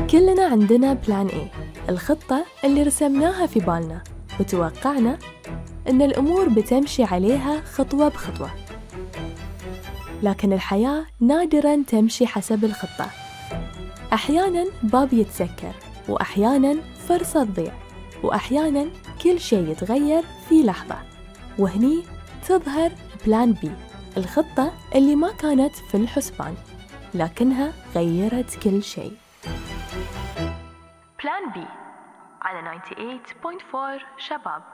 كلنا عندنا بلان A، الخطة اللي رسمناها في بالنا وتوقعنا إن الأمور بتمشي عليها خطوة بخطوة. لكن الحياة نادراً تمشي حسب الخطة. أحياناً باب يتسكر، وأحياناً فرصة تضيع، وأحياناً كل شيء يتغير في لحظة. وهني تظهر بلان بي، الخطة اللي ما كانت في الحسبان لكنها غيرت كل شيء. بلان بي على 98.4 شباب.